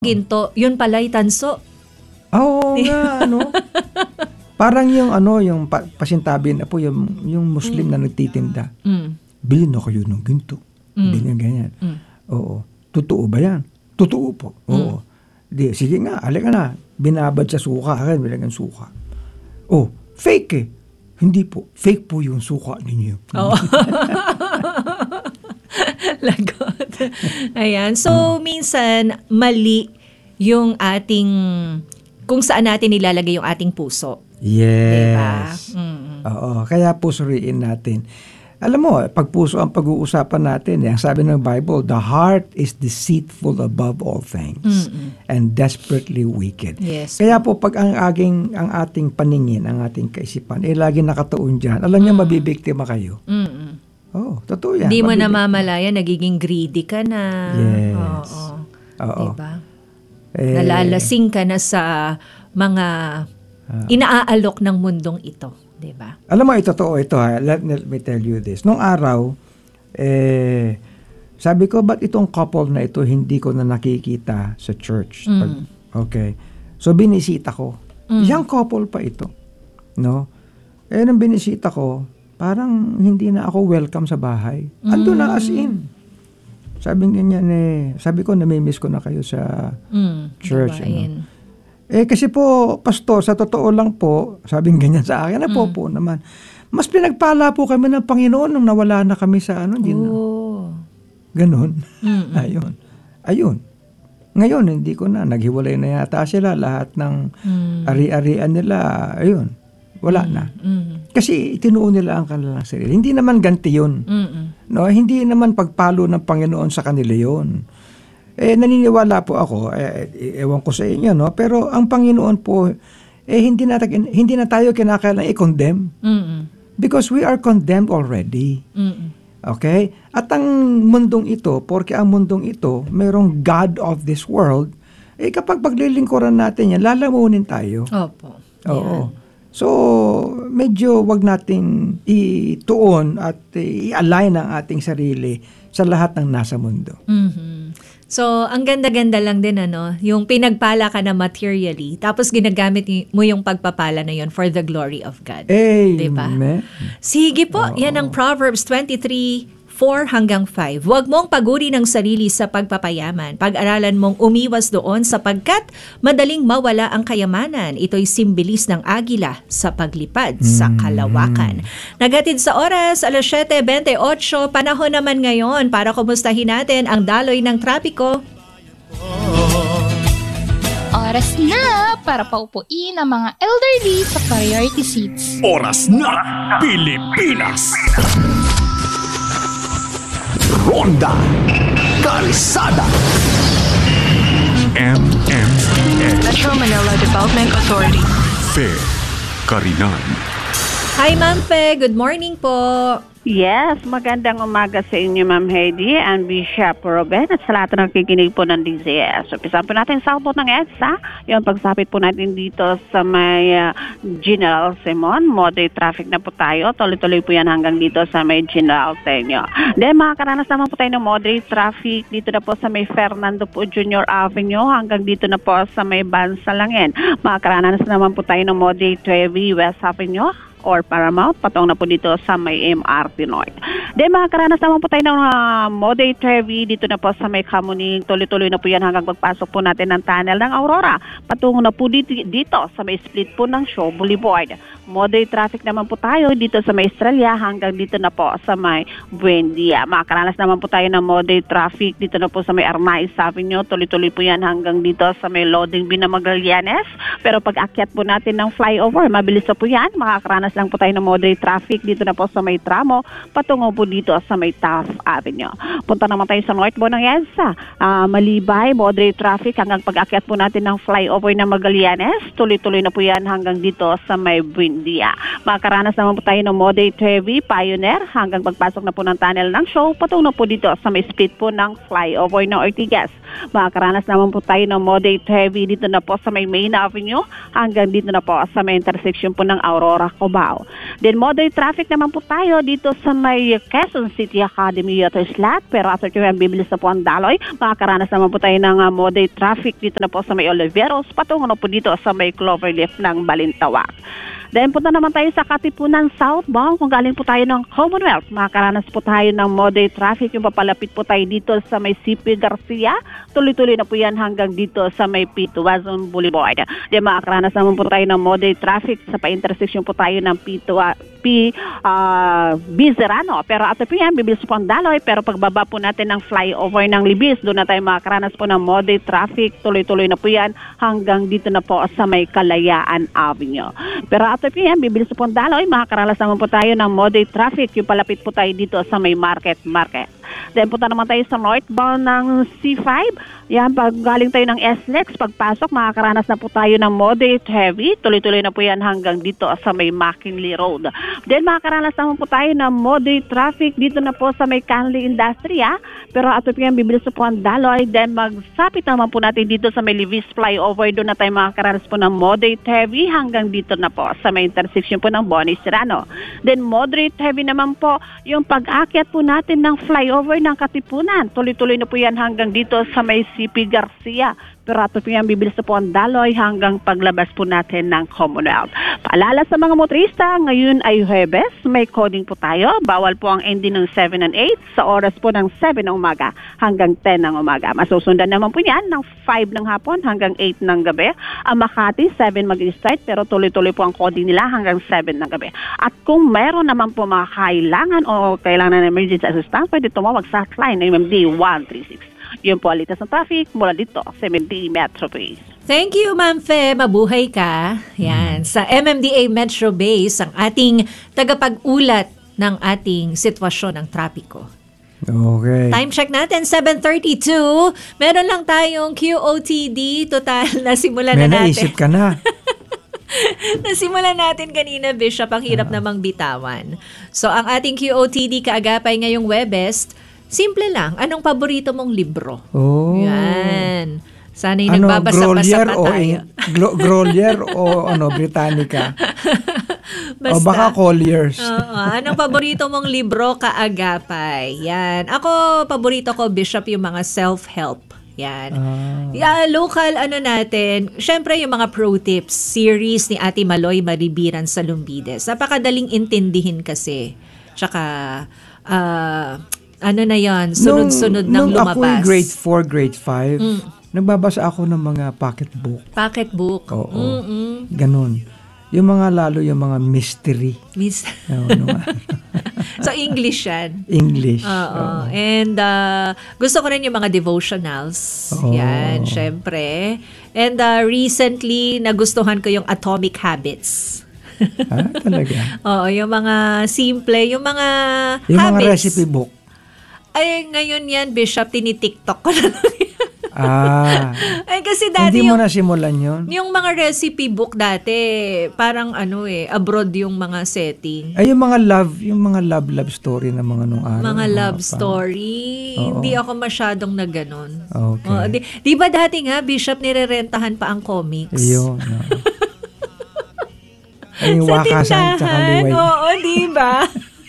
ginto, yun pala'y tanso. Oo nga, ano? Parang yung yung pasintabi na po, yung Muslim na nagtitinda. Bilhin na kayo ng ginto. Bilhin ganyan. Oo. Totoo ba yan? Totoo po. Oo. Sige nga, alika na. Binabad sa suka. Akin, bilang suka. Oh, fake eh. Hindi po. Fake po yung suka ninyo. Oo. Lagot. Ayan. So, minsan, mali yung ating, kung saan natin nilalagay yung ating puso. Yes. Diba? Oo. Kaya pusuriin natin. Alam mo, pag puso ang pag-uusapan natin, ang sabi ng Bible, the heart is deceitful above all things and desperately wicked. Yes. Kaya po, pag ang ating paningin, ang ating kaisipan, lagi nakatuon dyan, alam niyo, mabibiktima kayo. Oh, totoo yan. Hindi mo namamalaya, nagiging greedy ka na. Yes. Oo. Diba? Nalalasing ka na sa mga inaalok ng mundong ito. Diba? Alam mo, totoo ito ha. Let me tell you this. Nung araw, sabi ko, ba't itong couple na ito hindi ko na nakikita sa church? Okay. So, binisita ko. Young couple pa ito. No? Nung binisita ko, parang hindi na ako welcome sa bahay. Ando na as in. Sabi ko, namimiss ko na kayo sa church. Ano? Kasi po, pastor, sa totoo lang po, sabing ganyan sa akin, po naman, mas pinagpala po kami ng Panginoon nung nawala na kami sa ganon. Ayun. Ngayon, hindi ko na. Naghiwalay na yata sila. Lahat ng ari-arian nila, ayun. Wala na. Kasi itinuon nila ang kanilang sarili. Hindi naman ganti yun. No? Hindi naman pagpalo ng Panginoon sa kanila yun. Naniniwala po ako, ewan ko sa inyo, no? Pero ang Panginoon po, hindi na tayo kinakailangan i-condemn. Because we are condemned already. Okay? At ang mundong ito, porque ang mundong ito, mayroong God of this world, kapag paglilingkuran natin yan, lalamunin tayo. Opo. Oo. So, medyo wag nating ituon at i-align ang ating sarili sa lahat ng nasa mundo. So, ang ganda-ganda lang din, yung pinagpala ka na materially, tapos ginagamit mo yung pagpapala na yun for the glory of God. Amen. Diba? Sige po, yan ang Proverbs 23:4-5. Huwag mong paguri ng sarili sa pagpapayaman. Pag-aralan mong umiwas doon sapagkat madaling mawala ang kayamanan. Ito'y simbilis ng agila sa paglipad sa kalawakan. Nagatid sa oras, 7:28. Panahon naman ngayon para kumustahin natin ang daloy ng trapiko. Oras na para paupuin ang mga elderly sa priority seats. Oras na, Pilipinas! Ronda Kalsada MMS Metro Manila Development Authority. Fair Karinan. Hi, Ma'am Fe. Good morning po. Yes, magandang umaga sa inyo, Ma'am Heidi and Bishop Ruben at sa lahat ng nakikinig po ng DZS. So, pisan po natin sa output ng EDSA, yung pagsapit po natin dito sa may General Simon. Moderate traffic na po tayo. Tuloy-tuloy po yan hanggang dito sa may General Tenyo. Then, makakaranas naman po tayo ng moderate traffic dito na po sa may Fernando po Junior Avenue hanggang dito na po sa may Bansalangin. Makakaranas naman po tayo ng moderate heavy West Avenue or Paramount, patong na po dito sa may MRT North. Then makakaranas naman po tayo ng moderate heavy dito na po sa may Kamuning. Tuloy-tuloy na po yan hanggang pagpasok po natin ng tunnel ng Aurora. Patungo na po dito sa may split po ng Shaw Boulevard. Moderate traffic naman po tayo dito sa may Estrella hanggang dito na po sa may Buendia. Makakaranas naman po tayo ng moderate traffic dito na po sa may Arnaiz Avenue. Tuloy-tuloy po yan hanggang dito sa may Loading Bin ng Magallanes. Pero pag akyat po natin ng flyover, mabilis na po yan. Makakaranas lang po tayo ng moderate traffic dito na po sa may Tramo, patungo po dito sa may Taft Avenue. Punta naman tayo sa northbound ng EDSA. Malibay, moderate traffic hanggang pag-akyat po natin ng flyover ng Magallanes. Tuloy-tuloy na po yan hanggang dito sa may Buendia. Makakaranas naman po tayo ng moderate heavy Pioneer hanggang pagpasok na po ng tunnel ng Shaw, patungo na po dito sa may split po ng flyover ng Ortigas. Makakaranas naman po tayo ng moderate heavy dito na po sa may Main Avenue hanggang dito na po sa may intersection po ng Aurora Coba Davao. Then moderate traffic naman po tayo dito sa may Quezon City Academy at Islat. Pero after yung bibilis na po ang daloy, makakaranas naman po tayo ng moderate traffic dito na po sa may Oliveros, patungo na po dito sa may Cloverleaf ng Balintawak. Then punta naman tayo sa Katipunan southbound kung galing po tayo ng Commonwealth. Makakaranas po tayo ng moderate traffic yung papalapit po tayo dito sa may CP Garcia. Tuloy-tuloy na po yan hanggang dito sa may P. Tuazon Boulevard. Then makakaranas naman po tayo ng moderate traffic sa pa-intersection po tayo ng Bizerano. Pero at po yan, bibilis po ang daloy. Pero pagbaba po natin ng flyover ng Libis, doon na tayo makakaranas po ng moderate traffic. Tuloy-tuloy na po yan hanggang dito na po sa may Kalayaan Avenue. Pero at po yan, bibilis po ang daloy. Makakaranas naman po tayo ng moderate traffic. Yung palapit po tayo dito sa may Market. Then punta naman tayo sa northbound ng C5. Yan, pag galing tayo ng SLEX, pagpasok, makakaranas na po tayo ng moderate heavy. Tuloy-tuloy na po yan hanggang dito sa may McKinley Road. Then makakaranas naman po tayo ng moderate traffic dito na po sa may Canley Industria. Pero ato po yan, bibilis po ang daloy. Then magsapit naman po natin dito sa may Levis flyover. Doon na tayo makakaranas po ng moderate heavy hanggang dito na po sa may intersection po ng Bonnie Serrano. Then moderate heavy naman po yung pag-akyat po natin ng flyover ng Katipunan. Tuloy-tuloy na po yan hanggang dito sa may CP Garcia. Pero ato po yan, bibilis na po ang daloy hanggang paglabas po natin ng Commonwealth. Paalala sa mga motorista, ngayon ay Huwebes, may coding po tayo. Bawal po ang ending ng 7 and 8 sa oras po ng 7 ng umaga hanggang 10 ng umaga. Masusundan naman po yan ng 5 ng hapon hanggang 8 ng gabi. Ang Makati, 7 mag-start pero tuloy-tuloy po ang coding nila hanggang 7 ng gabi. At kung meron naman po mga kailangan o kailangan ng emergency assistance, pwede tumawag sa hotline ng MMD 136. Yun po, alitas ng traffic mula dito sa MMDA Metro Base. Thank you, Ma'am Fe. Mabuhay ka. Yan. Sa MMDA Metro Base, ang ating tagapag-ulat ng ating sitwasyon ng trapiko. Okay. Time check natin, 7:32. Meron lang tayong QOTD. Total, nasimulan May na natin. naisip ka na. Nasimulan natin kanina, Bishop, ang hirap namang bitawan. So, ang ating QOTD kaagapay ngayong Webest, simple lang. Anong paborito mong libro? Oh. Yan. Sana'y nagbabasa-basa pa tayo. Grolier o Britannica? Basta. O baka Colliers. Anong paborito mong libro kaagapay? Yan. Ako, paborito ko, Bishop, yung mga self-help. Yan. Local natin, syempre yung mga pro tips series ni Ate Maloy Maribiran sa Lumbides. Napakadaling intindihin kasi. Tsaka, na yan, sunod-sunod nang lumabas. Nung ako'y grade 4, grade 5, nagbabasa ako ng mga pocketbook. Pocketbook. Oo. Ganun. Yung mga lalo, yung mga mystery. So, English yan. English. Oo. And gusto ko rin yung mga devotionals. Yan, syempre. And recently, nagustuhan ko yung Atomic Habits. Talaga? Oo, yung mga simple, yung mga yung habits. Mga recipe book. Ay, ngayon yan, Bishop, tini-TikTok ko na lang. Ay, kasi dati hindi mo nasimulan yun? Yung mga recipe book dati, parang abroad yung mga setting. Ay, yung mga love story na mga nung araw. Mga love story. Hindi ako masyadong na ganon. Okay. Di ba dati nga, Bishop, nirerentahan pa ang comics? Ayun. Ay, yung wakasan tsaka liway. Oo, di ba?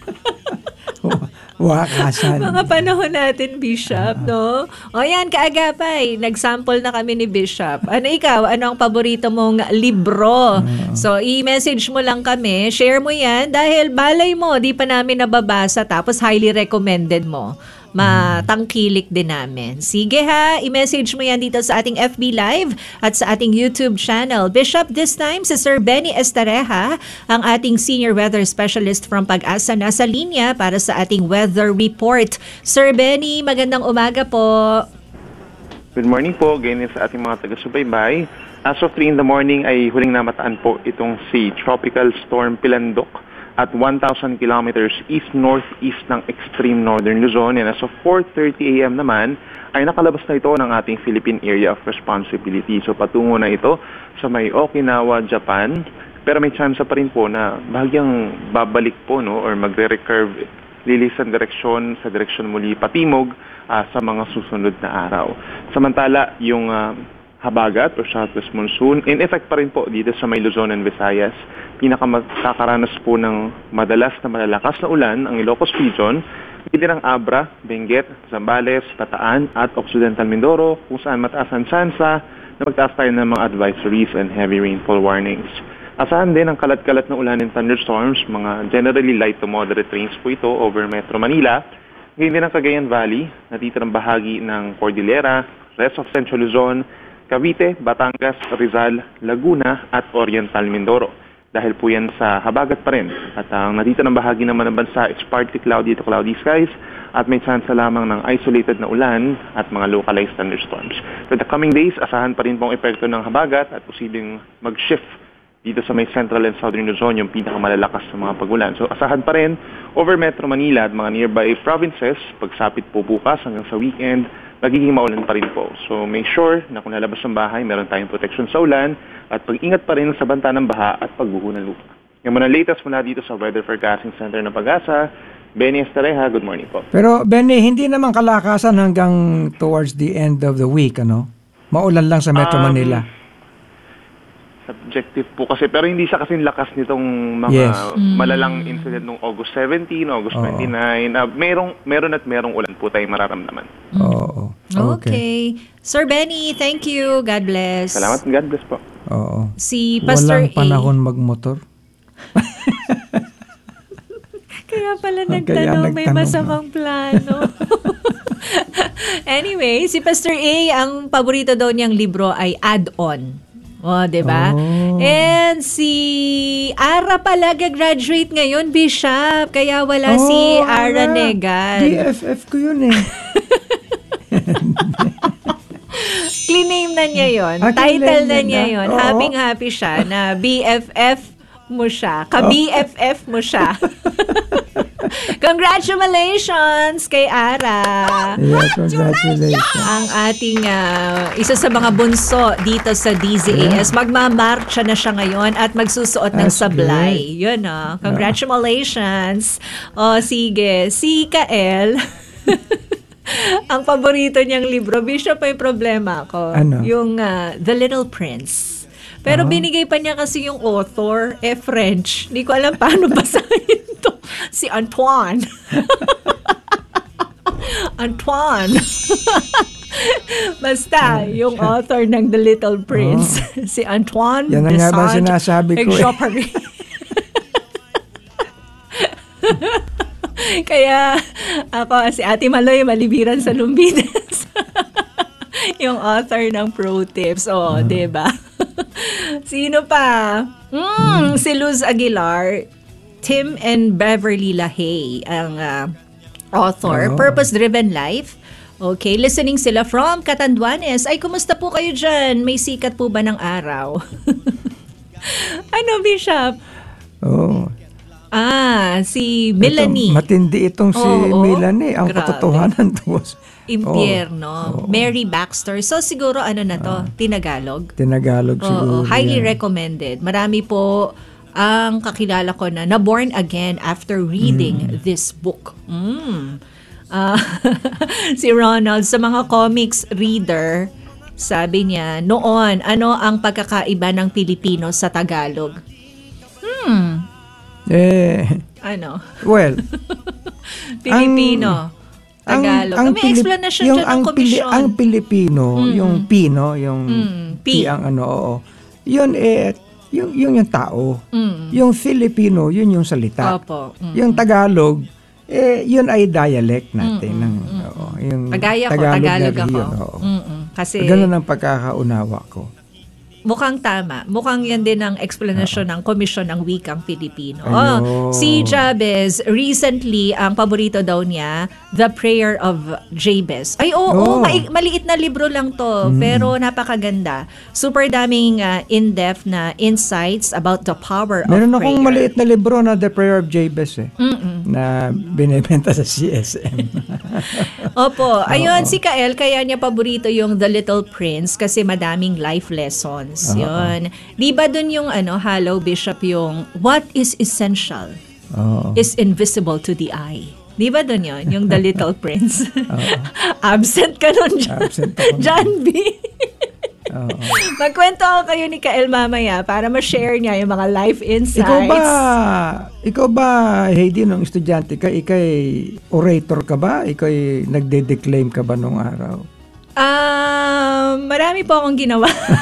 Wakasan. Mga panahon natin, Bishop, no? O yan, kaagapay. Nag-sample na kami ni Bishop. Ikaw? Ano ang paborito mong libro? So, i-message mo lang kami. Share mo yan dahil balay mo, di pa namin nababasa tapos highly recommended mo. Matangkilik din namin. Sige ha, i-message mo yan dito sa ating FB Live at sa ating YouTube channel. Bishop, this time si Sir Benny Estareja, ang ating Senior Weather Specialist from Pag-asa, nasa linya para sa ating weather report. Sir Benny, magandang umaga po. Good morning po, ganyan sa ating mga taga-subaybay. As of 3 in the morning ay huling namataan po itong si Tropical Storm Pilandok at 1,000 kilometers east-northeast ng extreme northern Luzon. And as of 4:30 a.m. naman, ay nakalabas na ito ng ating Philippine Area of Responsibility. So patungo na ito sa may Okinawa, Japan. Pero may chance pa rin po na bahagyang babalik po, no, or magre-recurve, lilis ang direksyon sa direksyon muli patimog sa mga susunod na araw. Samantala, yung habagat o southwest monsoon. In effect pa rin po dito sa may Luzon and Visayas. Pinakamagkakaranas po ng madalas na malalakas na ulan ang Ilocos Region, hindi ng Abra, Benguet, Zambales, Bataan at Occidental Mindoro kung saan mataas ang tsansa na magtaas tayo ng mga advisories and heavy rainfall warnings. Asahan din ang kalat-kalat na ulan and thunderstorms, mga generally light to moderate rains po ito over Metro Manila. Ngayon din ang Cagayan Valley, natitirang bahagi ng Cordillera, rest of Central Luzon, Cavite, Batangas, Rizal, Laguna at Oriental Mindoro. Dahil po yan sa habagat pa rin. At ang natitirang bahagi naman ng bansa is partly cloudy to cloudy skies at may chance lamang ng isolated na ulan at mga localized thunderstorms. For the coming days, asahan pa rin pong epekto ng habagat at posibleng mag-shift dito sa may central and southern Luzon yung pinakamalalakas na mga pagulan. So asahan pa rin over Metro Manila at mga nearby provinces, pagsapit po bukas hanggang sa weekend, magiging maulan pa rin po. So make sure na kung lalabas ng bahay, meron tayong protection sa ulan at pag-ingat pa rin sa banta ng baha at pagbuho ng lupa. Yung mga latest mula dito sa Weather Forecasting Center ng Pag-asa, Benny Estareja, good morning po. Pero Benny, hindi naman kalakasan hanggang towards the end of the week, ano? Maulan lang sa Metro Manila. Subjective po kasi, pero hindi siya kasing lakas nitong mga malalang incident nung August 17, August 29. Meron at merong ulan po tayong mararamdaman. Oo. Okay. Sir Benny, thank you. God bless. Salamat. God bless po. Oo. Si Pastor Walang panahon magmotor. Kaya pala Kaya nagtanong, may nagtanong, masamang plano. Anyway, si Pastor A, ang paborito daw niyang libro ay Add-on. Oh, 'di ba? Oh. And si Ara pala graduate ngayon, Bishop. Kaya wala si Ara Negal. BFF ko yun eh. Clean-name na niya yon. Title na niya yon. Happy siya na BFF mo siya. Ka-BFF mo siya. Congratulations kay Ara. Yeah, congratulations. Ang ating isa sa mga bunso dito sa DZAS. Magmamarcha na siya ngayon at magsusuot ng That's sablay. great. Yun, congratulations. O, sige. Si Kael, ang paborito niyang libro, Bishop, may problema ko. Ano? Yung The Little Prince. Pero binigay pa niya kasi yung author, French. Hindi ko alam paano basahin to. Si Antoine. Antoine. Basta, yung author ng The Little Prince. Si Antoine. Yan ang nga ba sinasabi ko Exupéry. Kaya ako, si Ate Maloy, malibiran sa Lumbinas. Yung author ng Pro Tips. Oh, diba? Sino pa? Si Luz Aguilar, Tim and Beverly LaHaye, ang author. Purpose-Driven Life. Okay, listening sila from Catanduanes. Ay, kumusta po kayo dyan? May sikat po ba ng araw? Ano, Bishop? Si Melanie. Matindi itong si Melanie. Ang grabe. katotohanan to. Impyerno. Mary Baxter. So siguro na to? Tinagalog? Tinagalog siguro. Highly recommended. Marami po ang kakilala ko na born again after reading this book. Si Ronald, sa mga comics reader, sabi niya, noon, ano ang pagkakaiba ng Pilipino sa Tagalog? Ano? Well, Pilipino. Tagalog. May explanation dyan ng komisyon. Ang Pilipino, yung Pino, yung P. ang yun yung tao. Yung Filipino, yun yung salita. Opo. Yung Tagalog, yun ay dialect natin. Yung Tagalog ako. Yun, Kasi ganun ang pagkakaunawa ko. mukhang tama. Mukhang yan din ang explanation ng Komisyon ng Wikang Pilipino. Ayun. Si Jabez, recently, ang paborito daw niya, The Prayer of Jabez. Ay, maliit na libro lang to, pero napakaganda. Super daming in-depth na insights about the power of prayer. Meron akong maliit na libro na The Prayer of Jabez na binibenta sa CSM. Opo. Ayun, si Kael, kaya niya paborito yung The Little Prince kasi madaming life lessons. Yun. Di ba dun yung Hello Bishop, yung what is essential is invisible to the eye. Di ba dun yun? Yung The Little Prince. Absent ka nun dyan. Absent ako. John B. Oo. Magkwento ako kayo ni Kael mamaya para ma-share niya yung mga life insights. Ikaw ba, Heidi, nung estudyante ka, ikay orator ka ba? Ikay nagde-declaim ka ba nung araw? Marami po akong ginawa.